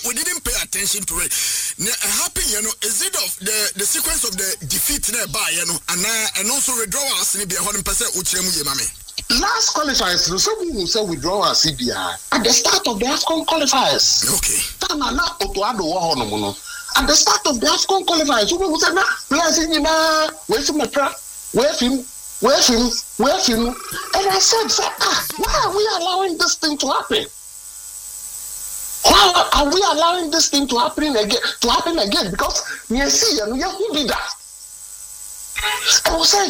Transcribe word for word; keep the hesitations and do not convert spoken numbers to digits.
we didn't pay attention to it. Now, happen, you know, is it of the the sequence of the defeat nearby, you know, and uh, and also withdrawals in the one hundred percent uchemu mami. Last qualifiers, some people say withdraw our C B I at the start of the AFCON qualifiers. Okay. At the start of the AFCON qualifiers, some people say, "Nah, players in Yina, where's my pra? Where's him? Where's him? Where's him?" And I said, "Ah, why are we allowing this thing to happen? Why are we allowing this thing to happen again? To happen again? Because you see, and you who did that." I was saying,